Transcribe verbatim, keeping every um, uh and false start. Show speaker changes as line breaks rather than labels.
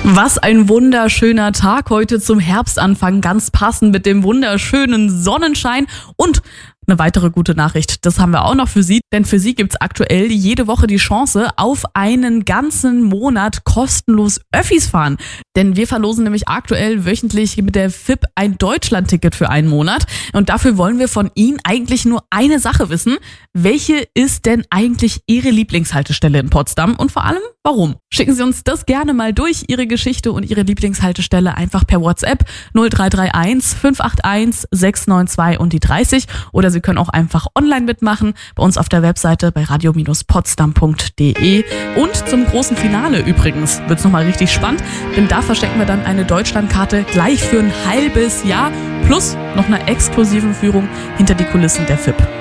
Was ein wunderschöner Tag heute zum Herbstanfang, ganz passend mit dem wunderschönen Sonnenschein und eine weitere gute Nachricht, das haben wir auch noch für Sie, denn für Sie gibt's aktuell jede Woche die Chance auf einen ganzen Monat kostenlos Öffis fahren. Denn wir verlosen nämlich aktuell wöchentlich mit der F I P ein Deutschland-Ticket für einen Monat. Und dafür wollen wir von Ihnen eigentlich nur eine Sache wissen. Welche ist denn eigentlich Ihre Lieblingshaltestelle in Potsdam und vor allem warum? Schicken Sie uns das gerne mal durch, Ihre Geschichte und Ihre Lieblingshaltestelle einfach per WhatsApp null drei drei eins fünf acht eins sechs neun zwei und die dreißig oder Sie können auch einfach online mitmachen bei uns auf der Webseite bei radio potsdam punkt de. Und zum großen Finale übrigens wird's nochmal richtig spannend, denn da verschenken wir dann eine Deutschlandkarte gleich für ein halbes Jahr plus noch eine exklusive Führung hinter die Kulissen der F I P.